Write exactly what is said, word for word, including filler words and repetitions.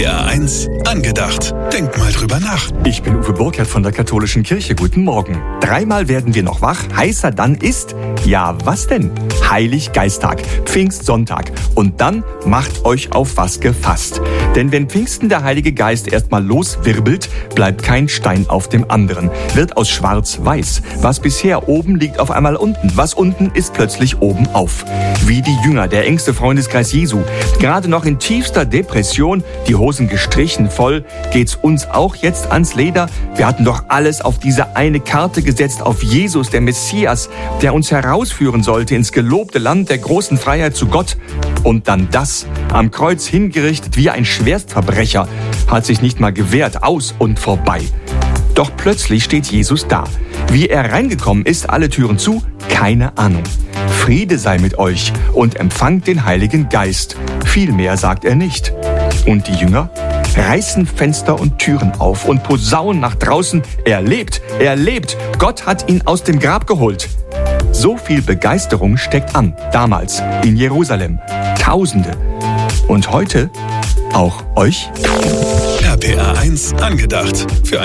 P R eins angedacht. Denk mal drüber nach. Ich bin Uwe Burkhardt von der Katholischen Kirche. Guten Morgen. Dreimal werden wir noch wach. Heißer dann ist, ja was denn? Heiliggeisttag, Pfingstsonntag. Und dann macht euch auf was gefasst. Denn wenn Pfingsten der Heilige Geist erstmal loswirbelt, bleibt kein Stein auf dem anderen. Wird aus schwarz-weiß. Was bisher oben liegt auf einmal unten. Was unten ist plötzlich oben auf. Wie die Jünger, der engste Freundeskreis Jesu. Gerade noch in tiefster Depression, die Hosen gestrichen voll. Geht's uns auch jetzt ans Leder? Wir hatten doch alles auf diese eine Karte gesetzt, auf Jesus, der Messias, der uns herausführen sollte ins gelobte Land der großen Freiheit zu Gott. Und dann das, am Kreuz hingerichtet wie ein Schwerstverbrecher, hat sich nicht mal gewehrt, aus und vorbei. Doch plötzlich steht Jesus da. Wie er reingekommen ist, alle Türen zu, keine Ahnung. Friede sei mit euch und empfangt den Heiligen Geist. Viel mehr sagt er nicht. Und die Jünger reißen Fenster und Türen auf und posaunen nach draußen, er lebt, er lebt, Gott hat ihn aus dem Grab geholt. So viel Begeisterung steckt an, damals in Jerusalem. Tausende. Und heute auch euch? R P R eins angedacht. Für